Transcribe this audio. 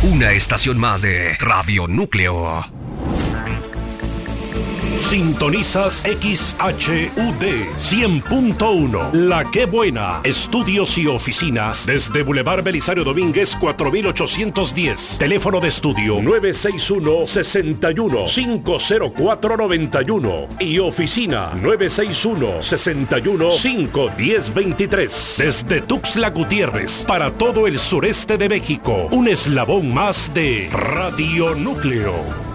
Una estación más de Radio Núcleo. Sintonizas XHUD 100.1. La Que Buena. Estudios y oficinas desde Boulevard Belisario Domínguez 4810. Teléfono de estudio 961-61-50491 y oficina 961-61-51023. Desde Tuxtla Gutiérrez para todo el sureste de México. Un eslabón más de Radio Núcleo.